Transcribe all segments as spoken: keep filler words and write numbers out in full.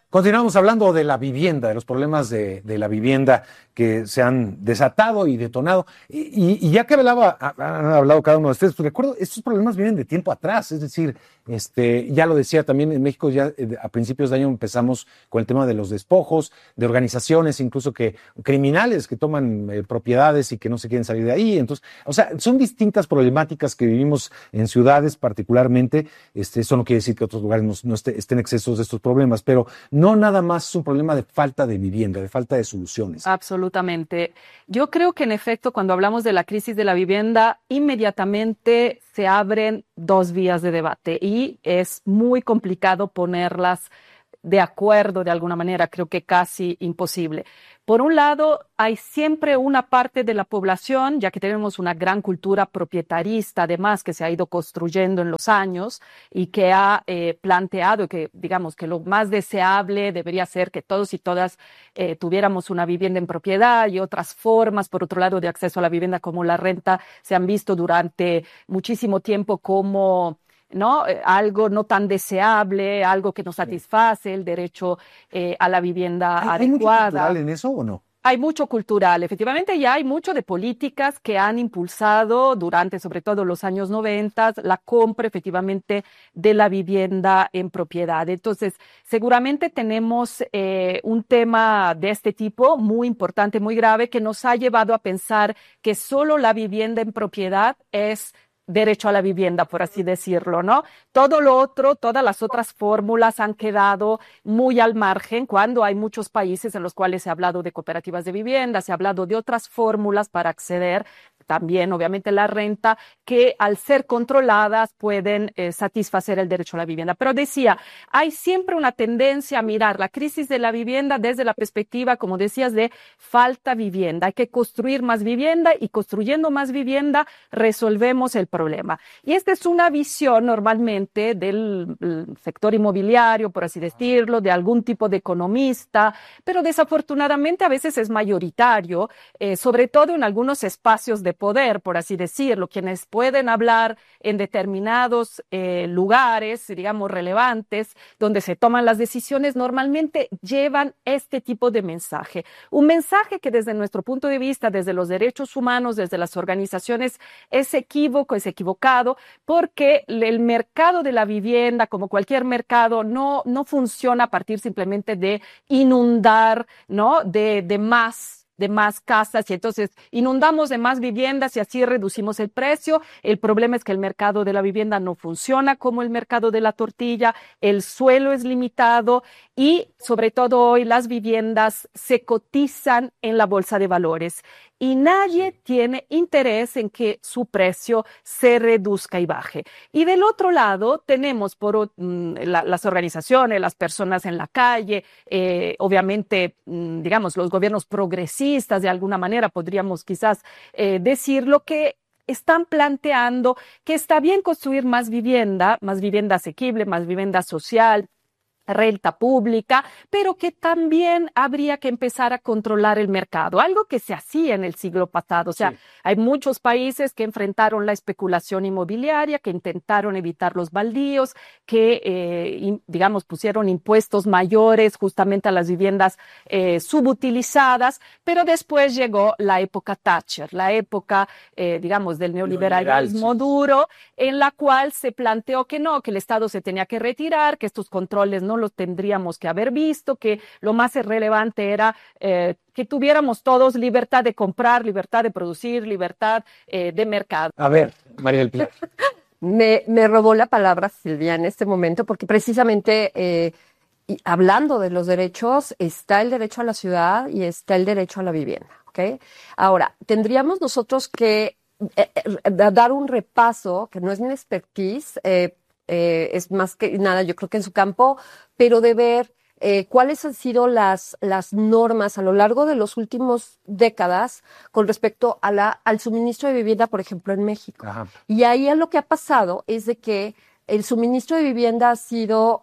Continuamos hablando de la vivienda, de los problemas de, de la vivienda que se han desatado y detonado. Y, y, y ya que hablaba, han hablado cada uno de ustedes, pues recuerdo, estos problemas vienen de tiempo atrás, es decir, este, ya lo decía también en México, ya a principios de año empezamos con el tema de los despojos, de organizaciones incluso que criminales que toman eh, propiedades y que no se quieren salir de ahí. Entonces, o sea, son distintas problemáticas que vivimos en ciudades particularmente. Este, eso no quiere decir que otros lugares no, no esté, estén excesos de estos problemas, pero no nada más es un problema de falta de vivienda, de falta de soluciones. Absolutamente. Yo creo que en efecto cuando hablamos de la crisis de la vivienda, inmediatamente se abren dos vías de debate y es muy complicado ponerlas de acuerdo de alguna manera, creo que casi imposible. Por un lado, hay siempre una parte de la población, ya que tenemos una gran cultura propietarista, además, que se ha ido construyendo en los años y que ha eh, planteado que, digamos, que lo más deseable debería ser que todos y todas eh, tuviéramos una vivienda en propiedad y otras formas, por otro lado, de acceso a la vivienda como la renta se han visto durante muchísimo tiempo como ¿no? Algo no tan deseable, algo que no satisface el derecho eh, a la vivienda ¿Hay, adecuada. ¿Hay mucho cultural en eso o no? Hay mucho cultural, efectivamente ya hay mucho de políticas que han impulsado durante sobre todo los años noventa la compra efectivamente de la vivienda en propiedad. Entonces, seguramente tenemos eh, un tema de este tipo muy importante, muy grave, que nos ha llevado a pensar que solo la vivienda en propiedad es derecho a la vivienda, por así decirlo, ¿no? Todo lo otro, todas las otras fórmulas han quedado muy al margen cuando hay muchos países en los cuales se ha hablado de cooperativas de vivienda, se ha hablado de otras fórmulas para acceder, también obviamente la renta, que al ser controladas pueden eh, satisfacer el derecho a la vivienda. Pero decía, hay siempre una tendencia a mirar la crisis de la vivienda desde la perspectiva, como decías, de falta vivienda. Hay que construir más vivienda y construyendo más vivienda resolvemos el problema. Y esta es una visión normalmente del sector inmobiliario, por así decirlo, de algún tipo de economista, pero desafortunadamente a veces es mayoritario, eh, sobre todo en algunos espacios de poder, por así decirlo, quienes pueden hablar en determinados eh, lugares, digamos, relevantes, donde se toman las decisiones, normalmente llevan este tipo de mensaje. Un mensaje que desde nuestro punto de vista, desde los derechos humanos, desde las organizaciones, es equívoco, es equivocado, porque el mercado de la vivienda, como cualquier mercado, no, no funciona a partir simplemente de inundar, ¿no? De, de más de más casas y entonces inundamos de más viviendas y así reducimos el precio. El problema es que el mercado de la vivienda no funciona como el mercado de la tortilla, el suelo es limitado y sobre todo hoy las viviendas se cotizan en la bolsa de valores y nadie tiene interés en que su precio se reduzca y baje. Y del otro lado tenemos por mm, la, las organizaciones, las personas en la calle, eh, obviamente, mm, digamos, los gobiernos progresistas, de alguna manera podríamos quizás eh, decirlo, que están planteando que está bien construir más vivienda, más vivienda asequible, más vivienda social, renta pública, pero que también habría que empezar a controlar el mercado, algo que se hacía en el siglo pasado. O sea, sí. Hay muchos países que enfrentaron la especulación inmobiliaria, que intentaron evitar los baldíos, que, eh, in, digamos, pusieron impuestos mayores justamente a las viviendas eh, subutilizadas, pero después llegó la época Thatcher, la época, eh, digamos, del neoliberalismo Neoliberal, sí. duro, en la cual se planteó que no, que el Estado se tenía que retirar, que estos controles no los tendríamos que haber visto, que lo más relevante era eh, que tuviéramos todos libertad de comprar, libertad de producir, libertad eh, de mercado. A ver, María del Pilar. me, me robó la palabra Silvia en este momento porque precisamente eh, y hablando de los derechos está el derecho a la ciudad y está el derecho a la vivienda, ¿ok? Ahora, tendríamos nosotros que eh, eh, dar un repaso, que no es mi expertise, eh, Eh, es más que nada, yo creo que en su campo, pero de ver eh, cuáles han sido las, las normas a lo largo de los últimos décadas con respecto a la, al suministro de vivienda, por ejemplo, en México. Ajá. Y ahí lo que ha pasado es de que el suministro de vivienda ha sido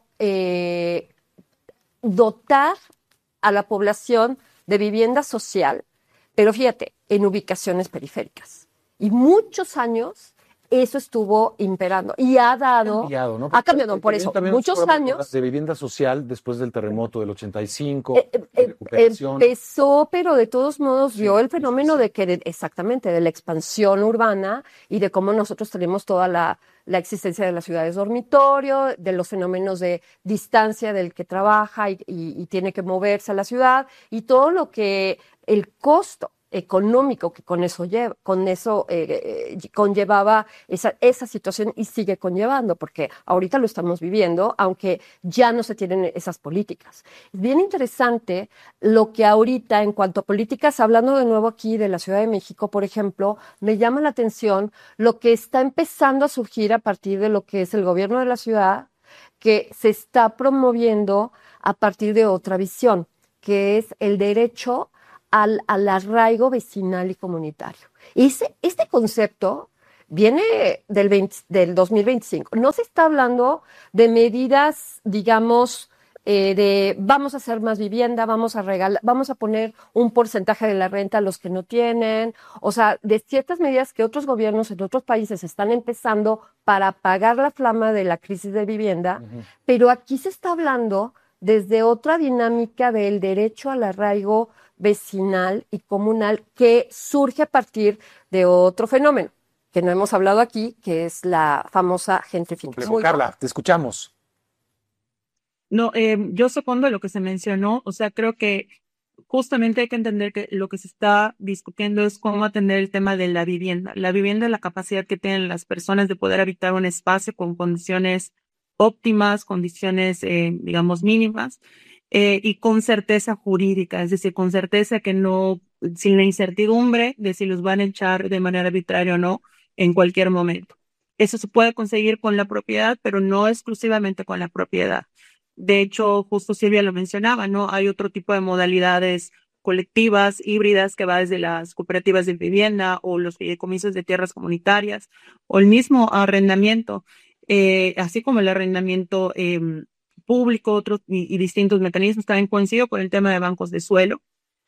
eh, dotar a la población de vivienda social, pero fíjate, en ubicaciones periféricas. Y muchos años eso estuvo imperando y ha dado, Ha cambiado, ¿no? ha cambiado, por Porque eso, también muchos fueron años. de vivienda social después del terremoto del ochenta y cinco, Eh, de eh, recuperación. Empezó, pero de todos modos Sí, vio el sí, sí, fenómeno sí. de que, de- exactamente, de la expansión urbana y de cómo nosotros tenemos toda la, la existencia de las ciudades dormitorio, de los fenómenos de distancia del que trabaja y, y- y tiene que moverse a la ciudad y todo lo que el costo económico que con eso lleva, con eso eh, eh, conllevaba esa, esa situación y sigue conllevando, porque ahorita lo estamos viviendo, aunque ya no se tienen esas políticas. Es bien interesante lo que ahorita, en cuanto a políticas, hablando de nuevo aquí de la Ciudad de México, por ejemplo, me llama la atención lo que está empezando a surgir a partir de lo que es el gobierno de la ciudad, que se está promoviendo a partir de otra visión, que es el derecho al, al arraigo vecinal y comunitario. Y ese- este concepto viene del, veinte del dos mil veinticinco. No se está hablando de medidas, digamos, eh, de vamos a hacer más vivienda, vamos a regalar, vamos a poner un porcentaje de la renta a los que no tienen, o sea, de ciertas medidas que otros gobiernos en otros países están empezando para apagar la flama de la crisis de vivienda, Ujú. pero aquí se está hablando desde otra dinámica del derecho al arraigo vecinal y comunal que surge a partir de otro fenómeno que no hemos hablado aquí, que es la famosa gentrificación. Complejo. Carla, te escuchamos. No, eh, yo supongo lo que se mencionó, o sea, creo que justamente hay que entender que lo que se está discutiendo es cómo atender el tema de la vivienda. La vivienda es la capacidad que tienen las personas de poder habitar un espacio con condiciones óptimas, condiciones, eh, digamos, mínimas, eh, y con certeza jurídica, es decir, con certeza que no, sin la incertidumbre de si los van a echar de manera arbitraria o no en cualquier momento. Eso se puede conseguir con la propiedad, pero no exclusivamente con la propiedad. De hecho, justo Silvia lo mencionaba, ¿no? Hay otro tipo de modalidades colectivas, híbridas, que va desde las cooperativas de vivienda o los fideicomisos de tierras comunitarias o el mismo arrendamiento, eh, así como el arrendamiento eh, público, otros y, y distintos mecanismos. También coincido con el tema de bancos de suelo.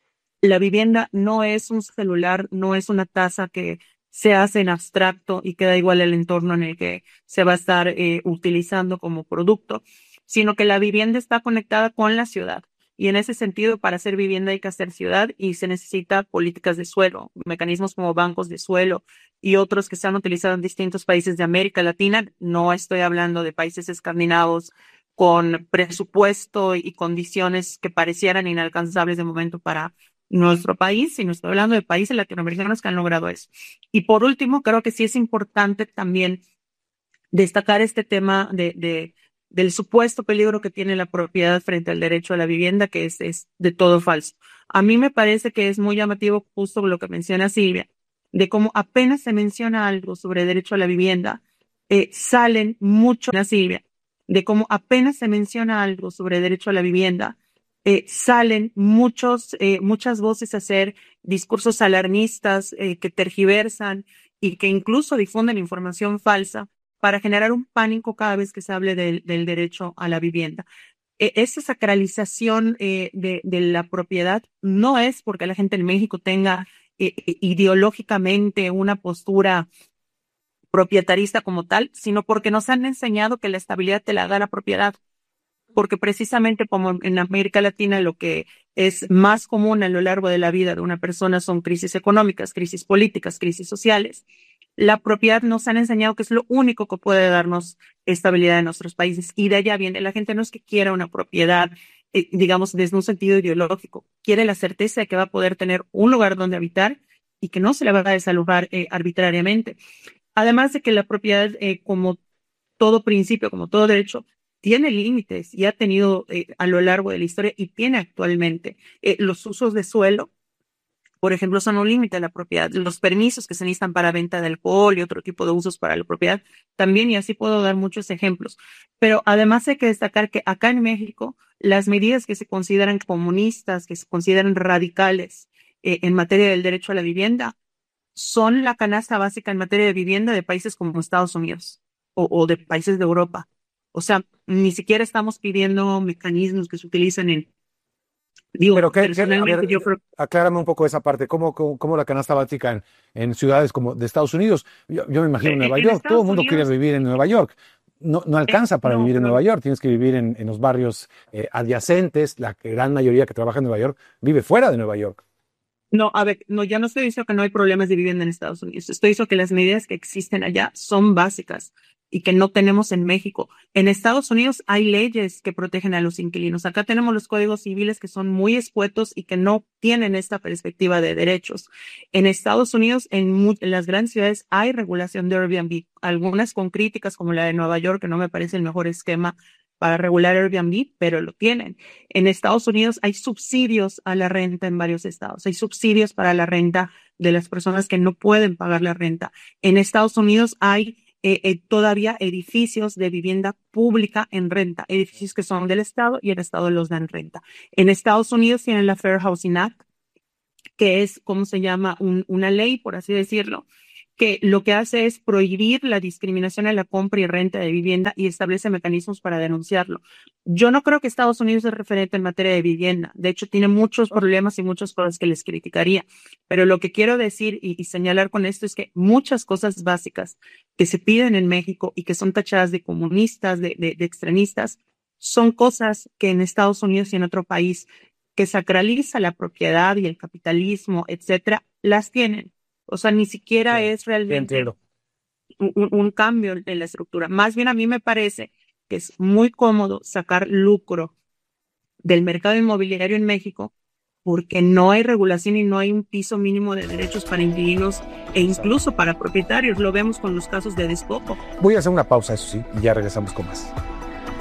La vivienda no es un celular, no es una tasa que se hace en abstracto y queda igual el entorno en el que se va a estar eh, utilizando como producto, sino que la vivienda está conectada con la ciudad. Y en ese sentido, para hacer vivienda hay que hacer ciudad y se necesita políticas de suelo, mecanismos como bancos de suelo y otros que se han utilizado en distintos países de América Latina. No estoy hablando de países escandinavos con presupuesto y condiciones que parecieran inalcanzables de momento para nuestro país, sino estoy hablando de países latinoamericanos que han logrado eso. Y por último, creo que sí es importante también destacar este tema de, de, del supuesto peligro que tiene la propiedad frente al derecho a la vivienda, que es, es de todo falso. A mí me parece que es muy llamativo justo lo que menciona Silvia, de cómo apenas se menciona algo sobre derecho a la vivienda, eh, salen mucho, Silvia, de cómo apenas se menciona algo sobre derecho a la vivienda, eh, salen muchos, eh, muchas voces a hacer discursos alarmistas eh, que tergiversan y que incluso difunden información falsa para generar un pánico cada vez que se hable del, del derecho a la vivienda. E- esa sacralización eh, de, de la propiedad no es porque la gente en México tenga eh, eh, ideológicamente una postura propietarista como tal, sino porque nos han enseñado que la estabilidad te la da la propiedad. Porque precisamente como en América Latina lo que es más común a lo largo de la vida de una persona son crisis económicas, crisis políticas, crisis sociales. La propiedad nos han enseñado que es lo único que puede darnos estabilidad en nuestros países. Y de allá viene, la gente no es que quiera una propiedad, eh, digamos, desde un sentido ideológico, quiere la certeza de que va a poder tener un lugar donde habitar y que no se le va a desalojar eh, arbitrariamente. Además de que la propiedad, eh, como todo principio, como todo derecho, tiene límites y ha tenido eh, a lo largo de la historia y tiene actualmente. Eh, los usos de suelo, por ejemplo, son un límite a la propiedad. Los permisos que se necesitan para venta de alcohol y otro tipo de usos para la propiedad también, y así puedo dar muchos ejemplos. Pero además hay que destacar que acá en México, las medidas que se consideran comunistas, que se consideran radicales eh, en materia del derecho a la vivienda, son la canasta básica en materia de vivienda de países como Estados Unidos o, o de países de Europa. O sea, ni siquiera estamos pidiendo mecanismos que se utilizan en Digo, Pero qué, qué- a personalmente ver, yo creo aclárame un poco esa parte. ¿Cómo, cómo, cómo la canasta básica en, en ciudades como de Estados Unidos? Yo, yo me imagino que Nueva en York. Todo Estados el mundo quiere Unidos, vivir en Nueva York. No, no eh, alcanza para no, vivir en pero Nueva York. Tienes que vivir en, en los barrios eh, adyacentes. La gran mayoría que trabaja en Nueva York vive fuera de Nueva York. no, a ver, no, ya no estoy diciendo que no hay problemas de vivienda en Estados Unidos. Estoy diciendo que las medidas que existen allá son básicas y que no tenemos en México. En Estados Unidos hay leyes que protegen a los inquilinos. Acá tenemos los códigos civiles que son muy escuetos y que no tienen esta perspectiva de derechos. En Estados Unidos, en, mu- en las grandes ciudades hay regulación de Airbnb, algunas con críticas como la de Nueva York, que no me parece el mejor esquema para regular Airbnb, pero lo tienen. En Estados Unidos hay subsidios a la renta en varios estados. Hay subsidios para la renta de las personas que no pueden pagar la renta. En Estados Unidos hay eh, eh, todavía edificios de vivienda pública en renta, edificios que son del estado y el estado los da en renta. En Estados Unidos tienen la Fair Housing Act, que es, ¿cómo se llama? Un- una ley, por así decirlo, que lo que hace es prohibir la discriminación en la compra y renta de vivienda y establece mecanismos para denunciarlo. Yo no creo que Estados Unidos es referente en materia de vivienda. De hecho, tiene muchos problemas y muchas cosas que les criticaría. Pero lo que quiero decir y, y señalar con esto es que muchas cosas básicas que se piden en México y que son tachadas de comunistas, de, de, de extremistas, son cosas que en Estados Unidos y en otro país que sacraliza la propiedad y el capitalismo, etcétera, las tienen. O sea, ni siquiera Sí, es sí, realmente entiendo. un, un- un cambio en la estructura. Más bien a mí me parece que es muy cómodo sacar lucro del mercado inmobiliario en México porque no hay regulación y no hay un piso mínimo de derechos para inquilinos e incluso para propietarios. Lo vemos con los casos de despojo. Voy a hacer una pausa, eso sí, y ya regresamos con más.